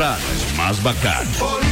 Más bacán.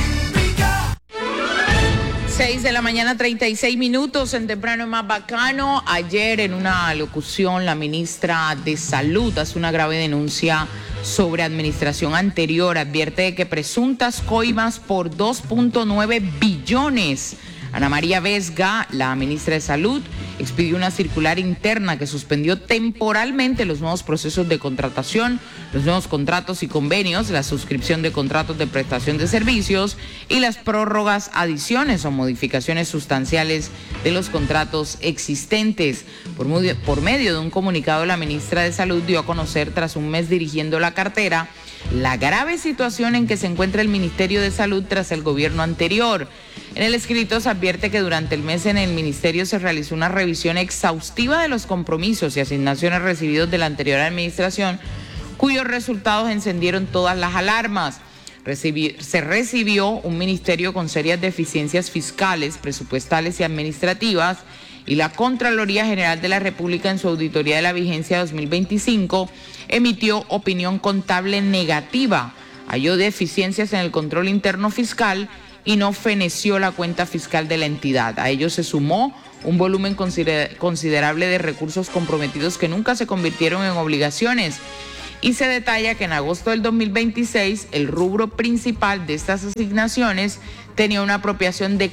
6 de la mañana, 36 minutos en Temprano Más Bacano. Ayer en una locución la ministra de Salud hace una grave denuncia sobre administración anterior. Advierte de que presuntas coimas por 2.9 billones. Ana María Vesga, la ministra de Salud, expidió una circular interna que suspendió temporalmente los nuevos procesos de contratación, los nuevos contratos y convenios, la suscripción de contratos de prestación de servicios y las prórrogas, adiciones o modificaciones sustanciales de los contratos existentes. Por medio de un comunicado, la ministra de Salud dio a conocer, tras un mes dirigiendo la cartera, la grave situación en que se encuentra el Ministerio de Salud tras el gobierno anterior. En el escrito se advierte que durante el mes en el ministerio se realizó una revisión exhaustiva de los compromisos y asignaciones recibidos de la anterior administración, cuyos resultados encendieron todas las alarmas. Se recibió un ministerio con serias deficiencias fiscales, presupuestales y administrativas, y la Contraloría General de la República, en su auditoría de la vigencia 2025, emitió opinión contable negativa, halló deficiencias en el control interno fiscal y no feneció la cuenta fiscal de la entidad. A ello se sumó un volumen considerable de recursos comprometidos que nunca se convirtieron en obligaciones. Y se detalla que en agosto del 2026 el rubro principal de estas asignaciones tenía una apropiación de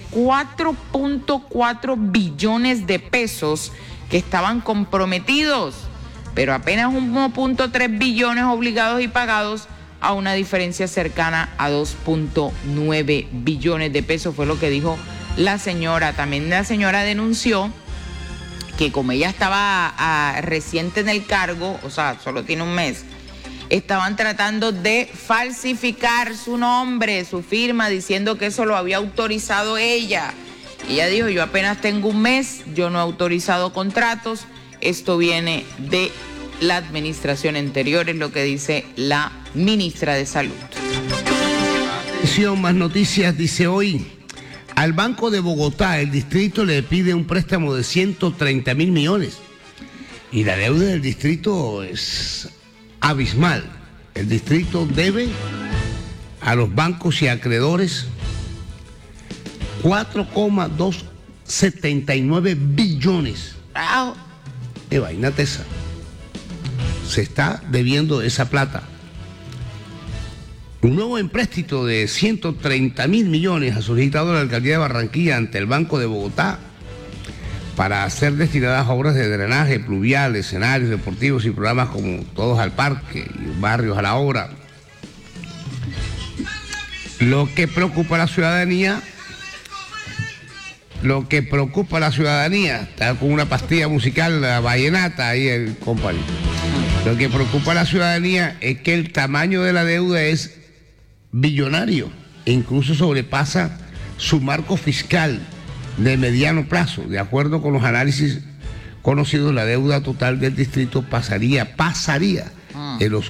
4.4 billones de pesos que estaban comprometidos, pero apenas 1.3 billones obligados y pagados, a una diferencia cercana a 2.9 billones de pesos, fue lo que dijo la señora. También la señora denunció que como ella estaba reciente en el cargo, o sea, solo tiene un mes, estaban tratando de falsificar su nombre, su firma, diciendo que eso lo había autorizado ella. Y ella dijo, yo apenas tengo un mes, yo no he autorizado contratos, esto viene de la administración anterior, es lo que dice la ministra de Salud. Más noticias, dice hoy, al Banco de Bogotá, el distrito le pide un préstamo de 130 mil millones. Y la deuda del distrito es abismal. El distrito debe a los bancos y acreedores 4,279 billones. ¡Wow! ¡Qué vaina tesa! Se está debiendo esa plata. Un nuevo empréstito de 130 mil millones ha solicitado la alcaldía de Barranquilla ante el Banco de Bogotá para ser destinadas a obras de drenaje pluvial, escenarios deportivos y programas como Todos al Parque y Barrios a la Obra. Lo que preocupa a la ciudadanía, está con una pastilla musical, la vallenata ahí el compañero. Lo que preocupa a la ciudadanía es que el tamaño de la deuda es billonario e incluso sobrepasa su marco fiscal de mediano plazo. De acuerdo con los análisis conocidos, la deuda total del distrito pasaría de los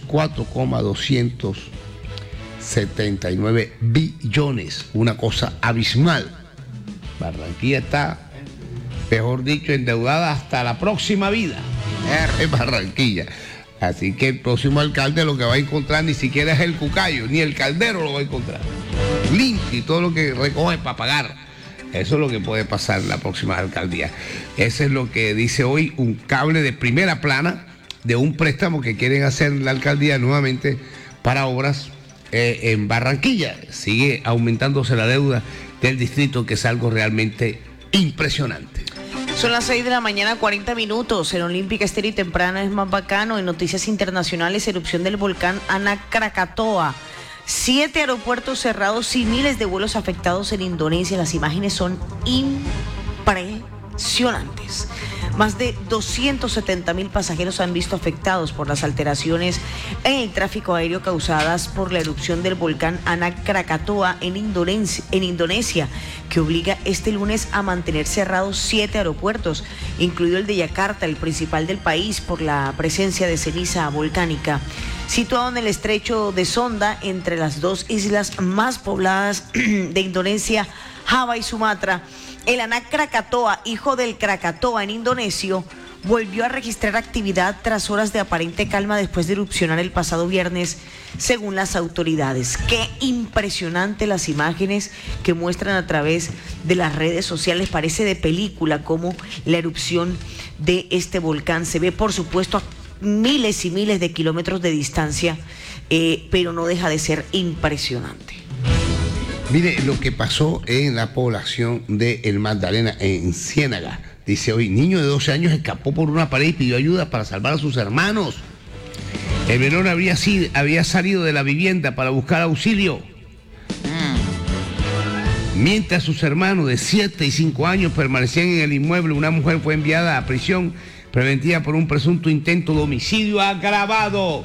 4,279 billones. Una cosa abismal. Barranquilla está, mejor dicho, endeudada hasta la próxima vida. Es Barranquilla. Así que el próximo alcalde lo que va a encontrar ni siquiera es el cucayo, ni el caldero lo va a encontrar. Limpio y todo lo que recoge para pagar. Eso es lo que puede pasar en la próxima alcaldía. Eso es lo que dice hoy un cable de primera plana de un préstamo que quieren hacer la alcaldía nuevamente para obras en Barranquilla. Sigue aumentándose la deuda del distrito, que es algo realmente impresionante. Son las 6 de la mañana, 40 minutos. En Olímpica Estéreo y Temprano es Más Bacano. En noticias internacionales, erupción del volcán Anak Krakatoa. 7 aeropuertos cerrados y miles de vuelos afectados en Indonesia. Las imágenes son impresionantes. Más de 270.000 pasajeros han visto afectados por las alteraciones en el tráfico aéreo causadas por la erupción del volcán Anak Krakatoa en Indonesia, que obliga este lunes a mantener cerrados 7 aeropuertos, incluido el de Yakarta, el principal del país, por la presencia de ceniza volcánica. Situado en el estrecho de Sonda, entre las dos islas más pobladas de Indonesia, Java y Sumatra, el Anak Krakatoa, hijo del Krakatoa en indonesio, volvió a registrar actividad tras horas de aparente calma después de erupcionar el pasado viernes, según las autoridades. Qué impresionante las imágenes que muestran a través de las redes sociales. Parece de película cómo la erupción de este volcán se ve, por supuesto, a miles y miles de kilómetros de distancia, pero no deja de ser impresionante. Mire lo que pasó en la población de El Magdalena, en Ciénaga. Dice hoy, niño de 12 años escapó por una pared y pidió ayuda para salvar a sus hermanos. El menor había salido de la vivienda para buscar auxilio. Mientras sus hermanos de 7 y 5 años permanecían en el inmueble, una mujer fue enviada a prisión preventiva por un presunto intento de homicidio agravado.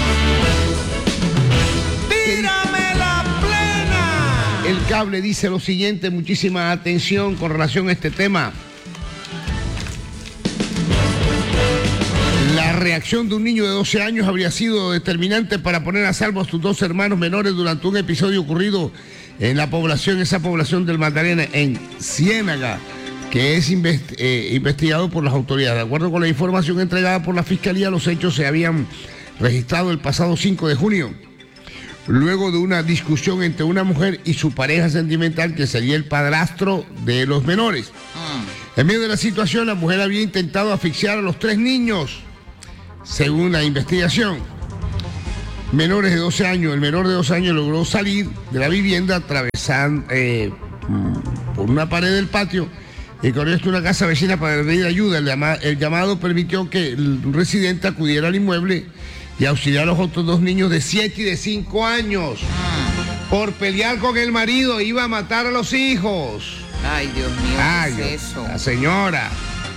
¡Tírame la plena! El Cable dice lo siguiente, muchísima atención con relación a este tema. La reacción de un niño de 12 años habría sido determinante para poner a salvo a sus 2 hermanos menores durante un episodio ocurrido en esa población del Magdalena, en Ciénaga, que es investigado por las autoridades. De acuerdo con la información entregada por la Fiscalía, los hechos se habían registrado el pasado 5 de junio, luego de una discusión entre una mujer y su pareja sentimental, que sería el padrastro de los menores. En medio de la situación, la mujer había intentado asfixiar a los 3 niños. Según la investigación, menores de 12 años, el menor de 12 años logró salir de la vivienda atravesando por una pared del patio y corrió hasta una casa vecina para pedir ayuda. El llamado permitió que el residente acudiera al inmueble y auxiliar a los otros 2 niños de 7 y de 5 años. Por pelear con el marido iba a matar a los hijos. Ay, Dios mío, ¿qué es eso? La señora.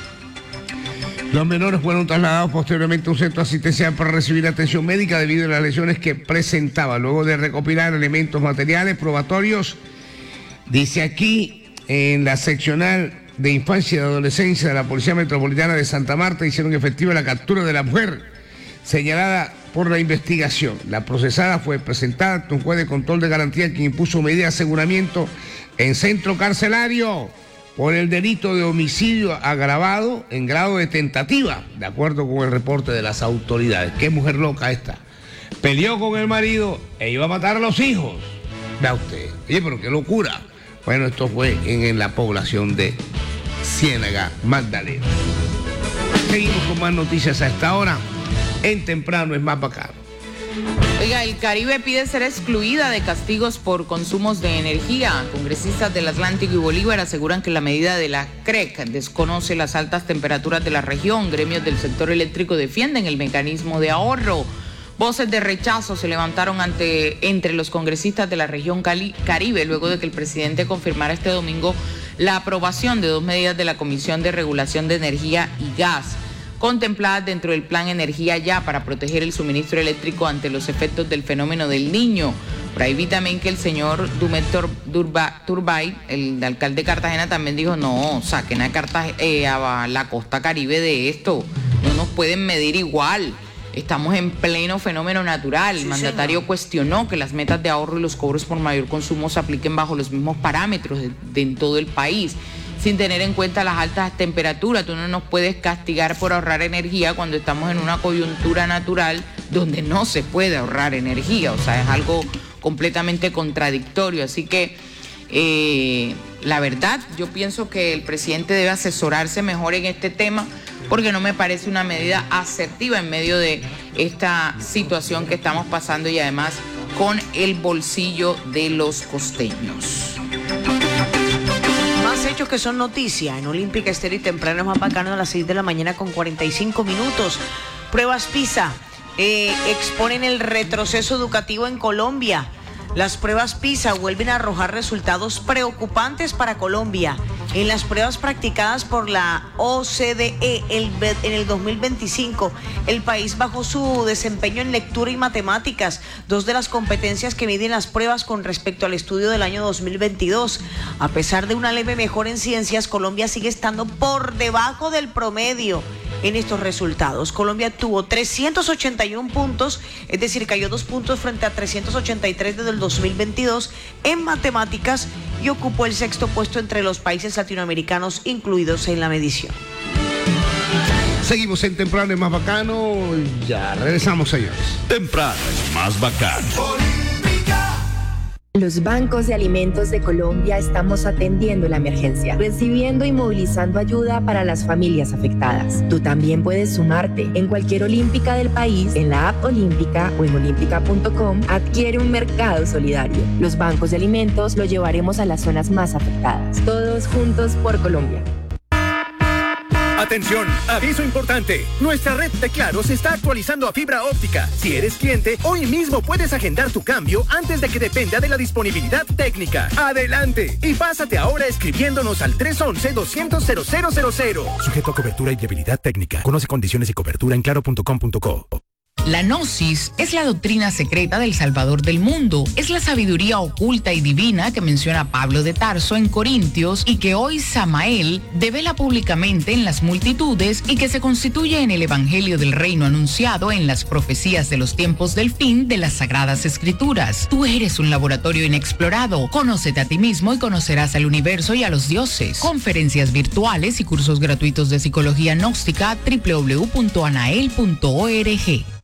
Los menores fueron trasladados posteriormente a un centro asistencial para recibir atención médica debido a las lesiones que presentaba. Luego de recopilar elementos materiales probatorios, dice aquí, en la seccional de infancia y adolescencia de la Policía Metropolitana de Santa Marta, hicieron efectiva la captura de la mujer señalada por la investigación. La procesada fue presentada ante un juez de control de garantía, quien impuso medida de aseguramiento en centro carcelario por el delito de homicidio agravado en grado de tentativa, de acuerdo con el reporte de las autoridades. Qué mujer loca esta. Peleó con el marido e iba a matar a los hijos. Vea usted. Oye, pero qué locura. Bueno, esto fue en la población de Ciénaga, Magdalena. Seguimos con más noticias a esta hora. En Temprano es más bacano. Oiga, el Caribe pide ser excluida de castigos por consumos de energía. Congresistas del Atlántico y Bolívar aseguran que la medida de la CREC desconoce las altas temperaturas de la región. Gremios del sector eléctrico defienden el mecanismo de ahorro. Voces de rechazo se levantaron entre los congresistas de la región Caribe luego de que el presidente confirmara este domingo la aprobación de 2 medidas de la Comisión de Regulación de Energía y Gas, contempladas dentro del Plan Energía Ya para proteger el suministro eléctrico ante los efectos del fenómeno del Niño. Por ahí vi también que el señor Dumet Turbay, el alcalde de Cartagena, también dijo, no, saquen a la costa Caribe de esto, no nos pueden medir igual. Estamos en pleno fenómeno natural. El mandatario cuestionó que las metas de ahorro y los cobros por mayor consumo se apliquen bajo los mismos parámetros en todo el país, sin tener en cuenta las altas temperaturas. Tú no nos puedes castigar por ahorrar energía cuando estamos en una coyuntura natural donde no se puede ahorrar energía. O sea, es algo completamente contradictorio. Así que, la verdad, yo pienso que el presidente debe asesorarse mejor en este tema, porque no me parece una medida asertiva en medio de esta situación que estamos pasando y además con el bolsillo de los costeños. Más hechos que son noticia en Olímpica Estéreo y Temprano es más bacano, a las 6 de la mañana con 45 minutos. Pruebas PISA exponen el retroceso educativo en Colombia. Las pruebas PISA vuelven a arrojar resultados preocupantes para Colombia. En las pruebas practicadas por la OCDE en el 2025, el país bajó su desempeño en lectura y matemáticas, 2 de las competencias que miden las pruebas con respecto al estudio del año 2022. A pesar de una leve mejora en ciencias, Colombia sigue estando por debajo del promedio en estos resultados. Colombia tuvo 381 puntos, es decir, cayó 2 puntos frente a 383 desde el 2022 en matemáticas y ocupó el 6º puesto entre los países latinoamericanos incluidos en la medición. Seguimos en Temprano es más bacano. Ya regresamos, señores. Temprano es más bacano. Los bancos de alimentos de Colombia estamos atendiendo la emergencia, recibiendo y movilizando ayuda para las familias afectadas. Tú también puedes sumarte. En cualquier olímpica del país, en la app Olímpica o en olímpica.com, adquiere un mercado solidario. Los bancos de alimentos lo llevaremos a las zonas más afectadas. Todos juntos por Colombia. Atención, aviso importante. Nuestra red de Claro se está actualizando a fibra óptica. Si eres cliente, hoy mismo puedes agendar tu cambio antes de que dependa de la disponibilidad técnica. ¡Adelante! Y pásate ahora escribiéndonos al 311-200-0000. Sujeto a cobertura y viabilidad técnica. Conoce condiciones y cobertura en claro.com.co. La Gnosis es la doctrina secreta del Salvador del mundo. Es la sabiduría oculta y divina que menciona Pablo de Tarso en Corintios y que hoy Samael devela públicamente en las multitudes y que se constituye en el Evangelio del Reino anunciado en las profecías de los tiempos del fin de las Sagradas Escrituras. Tú eres un laboratorio inexplorado. Conócete a ti mismo y conocerás al universo y a los dioses. Conferencias virtuales y cursos gratuitos de psicología gnóstica www.anael.org.